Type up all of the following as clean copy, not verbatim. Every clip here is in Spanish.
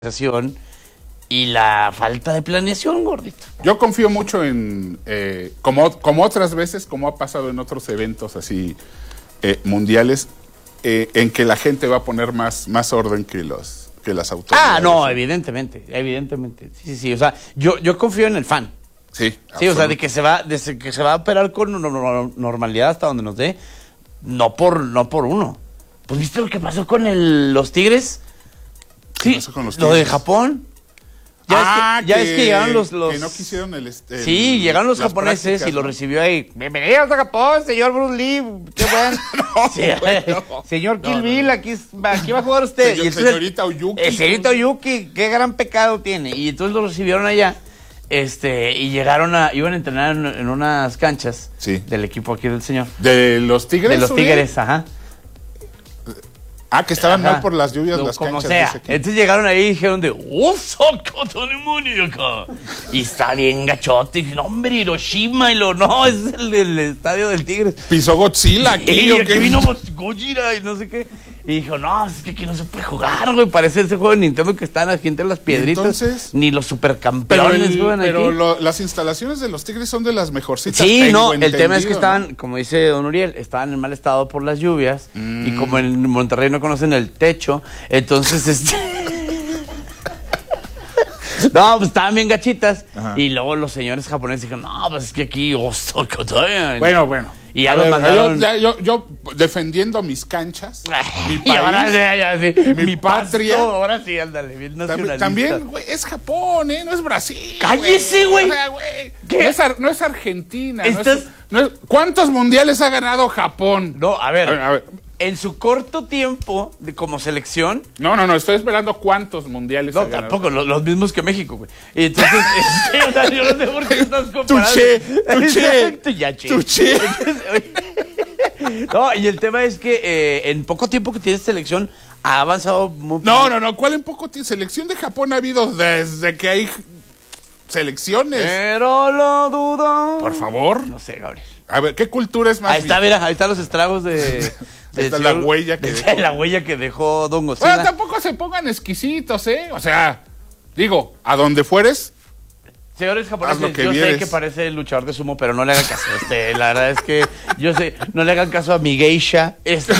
Y la falta de planeación, gordito. Yo confío mucho en, como otras veces, como ha pasado en otros eventos así mundiales, en que la gente va a poner más orden que las autoridades. Ah, no, evidentemente. Sí, o sea, yo confío en el fan. Sí, o sea, de que se va a operar con normalidad hasta donde nos dé, no por uno. Pues ¿viste lo que pasó con los Tigres? Sí, lo de Japón. Ya es que llegaron los... Que no quisieron Sí, llegaron los japoneses prácticas, y lo recibió ahí. Bienvenidos a Japón, señor Bruce Lee. Qué bueno. Señor Kill Bill, aquí va a jugar usted. Señorita Oyuki. Señorita Oyuki, qué gran pecado tiene. Y entonces lo recibieron allá. Y iban a entrenar en unas canchas del equipo aquí del señor. ¿De los Tigres? De los Tigres, ajá. Ah, que estaban mal por las lluvias las como canchas. Sea. Entonces llegaron ahí y dijeron de y está bien gachote. Y dije, no, hombre, Hiroshima. No, es el estadio del Tigres. Pisó Godzilla aquí. Y aquí vino Gojira y no sé qué. Y dijo, no, es que aquí no se puede jugar, güey. Parece ese juego de Nintendo que están aquí entre las piedritas. Entonces, ni los supercampeones juegan aquí. Pero las instalaciones de los Tigres son de las mejorcitas. Sí, no, el tema es que estaban, como dice don Uriel, estaban en mal estado por las lluvias. Y como en Monterrey no conocen el techo, entonces no, pues estaban bien gachitas. Ajá. Y luego los señores japoneses dijeron, no, pues es que aquí Bueno. Y ya los mandaron. Yo defendiendo mis canchas, mi país, ahora mi patria. Ahora sí, ándale, bien nacionalista. También, güey, es Japón, no es Brasil. ¡Cállese, güey! O sea, güey, no es Argentina. ¿Cuántos mundiales ha ganado Japón? No, a ver. En su corto tiempo como selección. No, estoy esperando cuántos mundiales ha ganado. No, tampoco, los mismos que México, güey. Y entonces, o sea, yo no sé por qué estás comparando. Tuché. No, y el tema es que en poco tiempo que tiene selección ha avanzado muy. No, ¿cuál en poco tiempo? Selección de Japón ha habido desde que hay selecciones. Pero lo dudo. Por favor. No sé, Gabriel. A ver, ¿qué cultura es más? Ahí está, mira, ahí están los estragos de... Esta es la huella que dejó. La huella que dejó Don Godzilla. Bueno, tampoco se pongan exquisitos, O sea, digo, a donde fueres. Señores japoneses, yo sé que parece luchador de sumo, pero no le hagan caso. La verdad es que yo sé, no le hagan caso a mi geisha.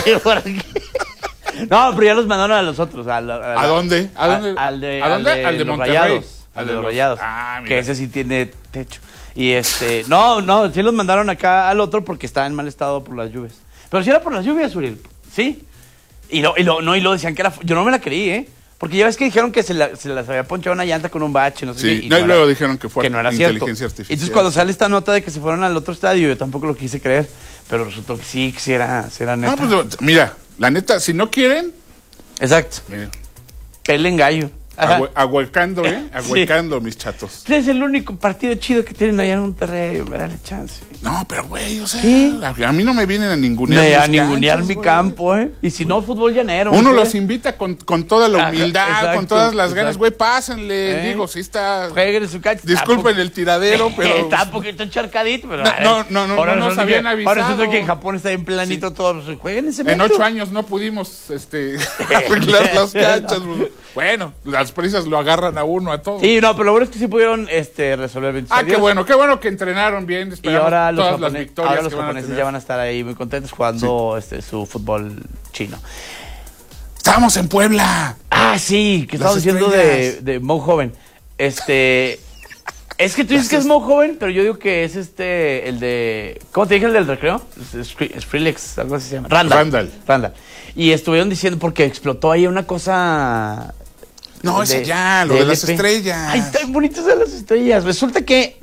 No, pero ya los mandaron a los otros. ¿A dónde? Al de Monterrey. Al de los Rayados. Ah, que ese sí tiene techo. Y no, sí los mandaron acá al otro porque estaba en mal estado por las lluvias. Pero si era por las lluvias, Uriel. Sí. Y lo decían que era. Yo no me la creí, Porque ya ves que dijeron que se las había ponchado una llanta con un bache, no sé qué. Y luego dijeron que fue inteligencia artificial. Entonces cuando sale esta nota de que se fueron al otro estadio, yo tampoco lo quise creer. Pero resultó que sí era neta. No, pues mira, la neta, si no quieren. Exacto. Mira. Pelen gallo. Ahuecando, Ahuecando, mis chatos. Es el único partido chido que tienen allá en Monterrey, me dale chance. No, pero güey, o sea, ¿sí? A mí no me vienen a ningunear mi campo, Y si no, fútbol llanero. Uno los invita con toda la humildad, con todas las ganas, güey, pásenle, digo, si está... Jueguen en su cancha. Disculpen el tiradero, pero... Está un poquito encharcadito, pero... No nos habían avisado. Ahora resulta que en Japón está bien planito todo. Jueguen ese En 8 años no pudimos, arreglar las canchas. Bueno, las prisas lo agarran a uno, a todos. Sí, no, pero lo bueno es que sí pudieron resolver. Qué bueno que entrenaron bien. Y ahora los japoneses ya van a estar ahí muy contentos jugando su fútbol chino. ¡Estábamos en Puebla! Ah, sí, que estamos diciendo de Mo Joven. Es que tú dices que es Mo Joven, pero yo digo que es el de... ¿Cómo te dije el del recreo? Skrillex, algo así se llama. Randall. Y estuvieron diciendo porque explotó ahí una cosa... No, ese ya, lo de las estrellas. Ay, están bonitas de las estrellas. Resulta que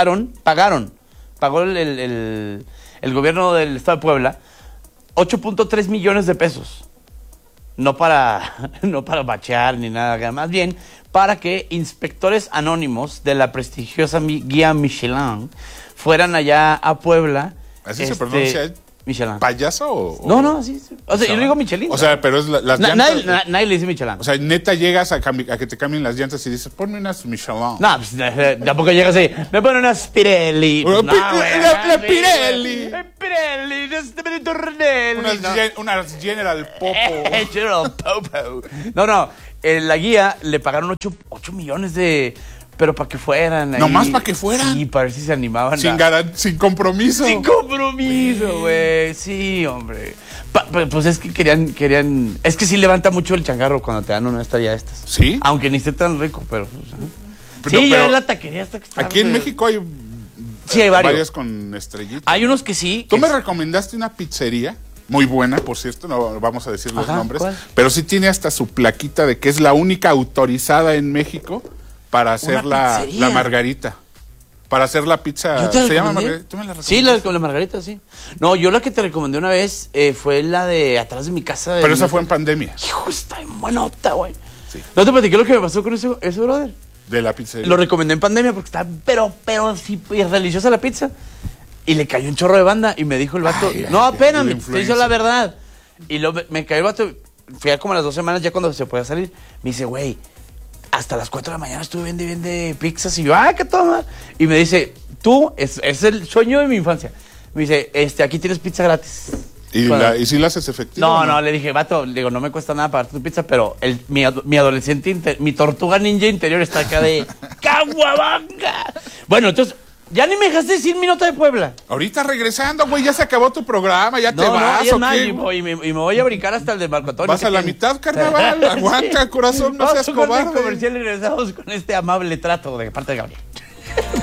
pagó el gobierno del estado de Puebla 8.3 millones de pesos. No para bachear ni nada, más bien para que inspectores anónimos de la prestigiosa guía Michelin fueran allá a Puebla. ¿Así se pronuncia? Michelin. ¿Payaso o...? No, sí. O sea, yo le digo Michelin. O sea, pero es las llantas... Nadie le dice Michelin. O sea, neta llegas a que te cambien las llantas y dices, ponme unas Michelin. No, pues tampoco llegas así, me ponen unas Pirelli. La Pirelli. Pirelli, unas General Popo. General Popo. No, la guía le pagaron 8 millones de... Pero para que fueran. ¿Nomás para que fueran? Sí, para ver si se animaban. Sin compromiso. Sin compromiso, güey. Sí, hombre. Pues es que querían... Es que sí levanta mucho el changarro cuando te dan una estadía de estas. ¿Sí? Aunque ni esté tan rico, pero... sí, ya es la taquería hasta que está... Aquí en México hay... Sí, hay varios. Varios con estrellitas. Hay unos que sí. Tú me recomendaste una pizzería, muy buena, por cierto, no vamos a decir los nombres, ¿cuál? pero sí tiene hasta su plaquita de que es la única autorizada en México para hacer la margarita. Para hacer la pizza. ¿Se llama margarita? ¿Tú me la recomendaste? Sí, la margarita, sí. No, yo la que te recomendé una vez fue la de atrás de mi casa. Pero esa fue en pandemia. Hijo, está en buenota, güey. Sí. ¿No te platiqué lo que me pasó con ese brother? De la pizzería. Lo recomendé en pandemia porque estaba, pero sí, deliciosa la pizza. Y le cayó un chorro de banda y me dijo el vato, espérame, te hizo la verdad. Y me cayó el vato, fui a como las 2 semanas ya cuando se podía salir. Me dice, güey, hasta las 4 de la mañana estuve viendo pizzas. Y yo, ¿qué toma? Y me dice, es el sueño de mi infancia. Me dice, aquí tienes pizza gratis. ¿Y si la haces efectiva? No, le dije, vato, digo, no me cuesta nada pagarte tu pizza, pero mi adolescente, mi tortuga ninja interior está acá de ¡Caguabanga! Bueno, entonces, ya ni me dejaste decir mi nota de Puebla. Ahorita regresando, güey, ya se acabó tu programa, ya te vas. No, y me voy a brincar hasta el de Marco Antonio. Vas a la mitad, carnaval, aguanta, corazón, no seas cobarde. Comercial y regresamos con este amable trato de parte de Gabriel.